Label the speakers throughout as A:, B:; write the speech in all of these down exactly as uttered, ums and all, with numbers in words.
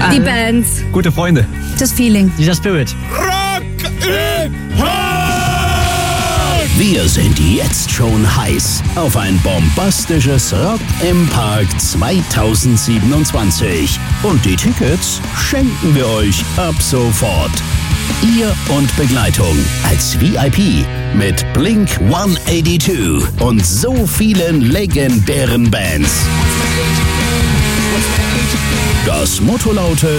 A: Die Bands.
B: Gute Freunde.
A: Das Feeling.
C: Dieser Spirit.
D: Rock im Park!
E: Wir sind jetzt schon heiß auf ein bombastisches Rock im Park zweitausendsiebenundzwanzig. Und die Tickets schenken wir euch ab sofort. Ihr und Begleitung als V I P mit Blink hundertzweiundachtzig und so vielen legendären Bands. Das Motto lautet: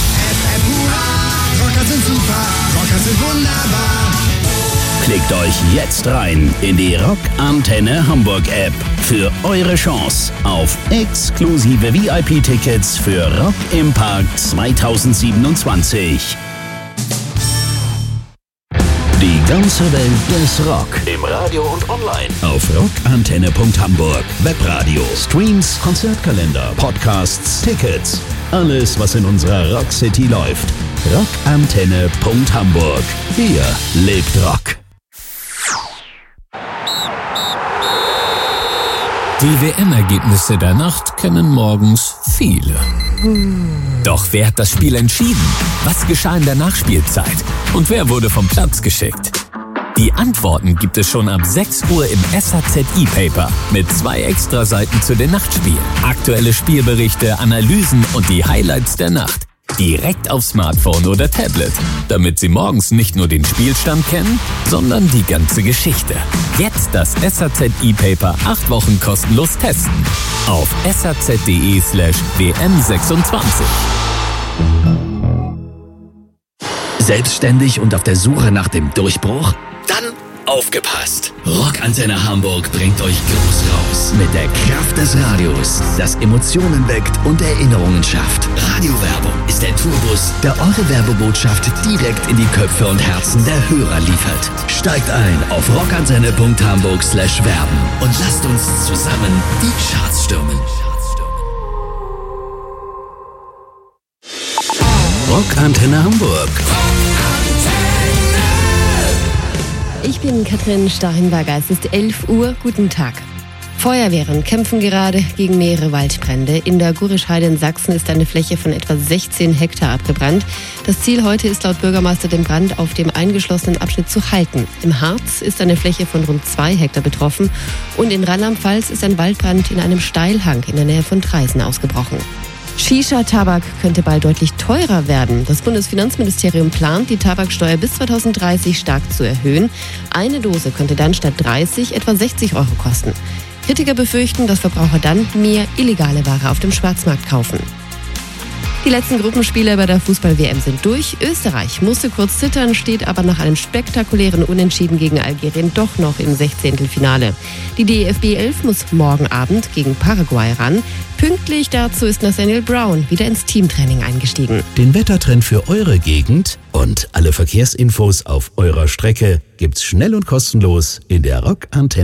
D: Rocker sind super, Rocker sind wunderbar.
E: Klickt euch jetzt rein in die Rock Antenne Hamburg App für eure Chance auf exklusive V I P-Tickets für Rock im Park zweitausendsiebenundzwanzig. Die ganze Welt des Rock. Im Radio und online. Auf rockantenne punkt hamburg. Webradio, Streams, Konzertkalender, Podcasts, Tickets. Alles, was in unserer Rock City läuft. rockantenne punkt hamburg. Hier lebt Rock.
F: Die W M-Ergebnisse der Nacht kennen morgens viele. Doch wer hat das Spiel entschieden? Was geschah in der Nachspielzeit? Und wer wurde vom Platz geschickt? Die Antworten gibt es schon ab sechs Uhr im S A Z E-Paper mit zwei Extraseiten zu den Nachtspielen. Aktuelle Spielberichte, Analysen und die Highlights der Nacht. Direkt auf Smartphone oder Tablet, damit Sie morgens nicht nur den Spielstand kennen, sondern die ganze Geschichte. Jetzt das S A Z E-Paper acht Wochen kostenlos testen. Auf saz.de slash wm26.
E: Selbstständig und auf der Suche nach dem Durchbruch? Dann aufgepasst! Rockantenne Hamburg bringt euch groß raus mit der Kraft des Radios, das Emotionen weckt und Erinnerungen schafft. Radiowerbung ist der Tourbus, der eure Werbebotschaft direkt in die Köpfe und Herzen der Hörer liefert. Steigt ein auf rockantenne punkt hamburg slash werben und lasst uns zusammen die Charts stürmen. Rockantenne Hamburg.
G: Ich bin Katrin Starrenberger. Es ist elf Uhr. Guten Tag. Feuerwehren kämpfen gerade gegen mehrere Waldbrände. In der Gurischheide in Sachsen ist eine Fläche von etwa sechzehn Hektar abgebrannt. Das Ziel heute ist laut Bürgermeister, den Brand auf dem eingeschlossenen Abschnitt zu halten. Im Harz ist eine Fläche von rund zwei Hektar betroffen. Und in Rheinland-Pfalz ist ein Waldbrand in einem Steilhang in der Nähe von Traisen ausgebrochen. Shisha-Tabak könnte bald deutlich teurer werden. Das Bundesfinanzministerium plant, die Tabaksteuer bis zweitausenddreißig stark zu erhöhen. Eine Dose könnte dann statt dreißig etwa sechzig Euro kosten. Kritiker befürchten, dass Verbraucher dann mehr illegale Ware auf dem Schwarzmarkt kaufen. Die letzten Gruppenspiele bei der Fußball-W M sind durch. Österreich musste kurz zittern, steht aber nach einem spektakulären Unentschieden gegen Algerien doch noch im Sechzehntelfinale. Die D F B elf muss morgen Abend gegen Paraguay ran. Pünktlich dazu ist Nathaniel Brown wieder ins Teamtraining eingestiegen.
E: Den Wettertrend für eure Gegend und alle Verkehrsinfos auf eurer Strecke gibt's schnell und kostenlos in der Rockantenne